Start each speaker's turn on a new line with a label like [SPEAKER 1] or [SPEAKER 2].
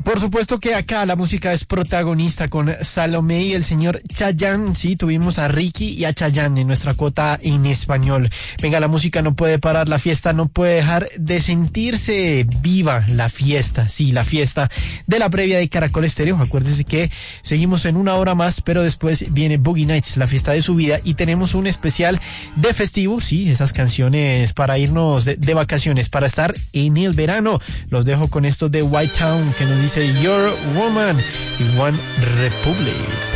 [SPEAKER 1] Por supuesto que acá la música es protagonista con Salomé y el señor Chayanne. Sí, tuvimos a Ricky y a Chayanne en nuestra cuota en español. Venga, la música no puede parar, la fiesta no puede dejar de sentirse. Viva la fiesta, sí, la fiesta de la previa de Caracol Estéreo. Acuérdese que seguimos en una hora más, pero después viene Boogie Nights, la fiesta de su vida, y tenemos un especial de festivo, sí, esas canciones para irnos de vacaciones, para estar en el verano. Los dejo con esto de White Town que nos dice Your Woman y One Republic.